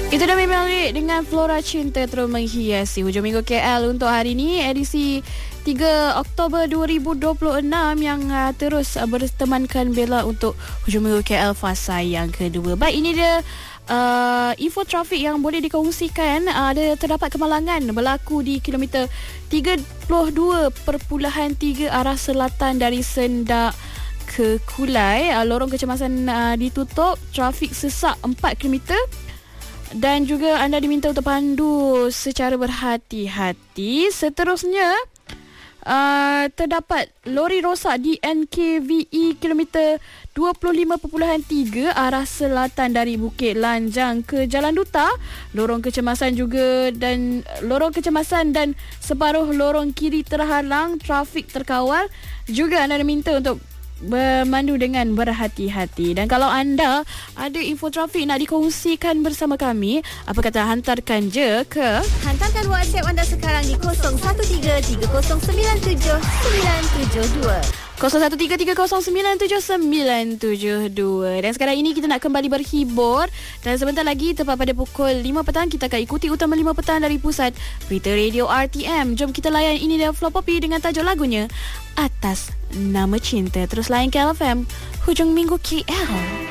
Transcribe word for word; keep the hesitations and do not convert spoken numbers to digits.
Itu dah memang dengan Flora Cinta terus menghiasi hujung minggu K L untuk hari ini, edisi tiga Oktober dua ribu dua puluh enam yang uh, terus uh, bertemankan Bella untuk hujung minggu K L fasa yang kedua. Baik, ini dia uh, info trafik yang boleh dikongsikan. Uh, ada terdapat kemalangan berlaku di kilometer tiga puluh dua perpuluhan tiga arah selatan dari Sendak ke Kulai. Uh, lorong kecemasan uh, ditutup, trafik sesak empat kilometer. Dan juga anda diminta untuk pandu secara berhati-hati. Seterusnya, uh, terdapat lori rosak di N K V E kilometer dua puluh lima perpuluhan tiga arah selatan dari Bukit Lanjang ke Jalan Duta. Lorong kecemasan juga dan lorong kecemasan dan separuh lorong kiri terhalang, trafik terkawal. Juga anda diminta untuk bermandu dengan berhati-hati. Dan kalau anda ada info trafik nak dikongsikan bersama kami, apa kata hantarkan je ke Hantarkan WhatsApp anda sekarang di kosong satu tiga tiga kosong sembilan tujuh sembilan tujuh dua kosong satu tiga tiga kosong sembilan tujuh sembilan tujuh dua. Dan sekarang ini kita nak kembali berhibur. Dan sebentar lagi tepat pada pukul lima petang kita akan ikuti utama lima petang dari Pusat Berita Radio R T M. Jom kita layan ini dia Flo Poppy dengan tajuk lagunya Atas Nama Cinta. Terus layan K L F M hujung minggu K L.